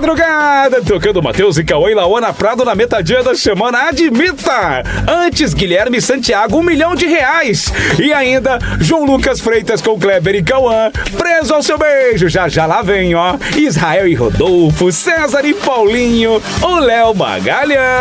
madrugada, tocando Matheus e Cauã e Lauana Prado na metadinha da semana. Admita! Antes, Guilherme Santiago, R$1 milhão. E ainda, João Lucas Freitas com Kleber e Cauã, preso ao seu beijo. Já já lá vem, ó. Israel e Rodolfo, César e Paulinho, o Léo Magalhães.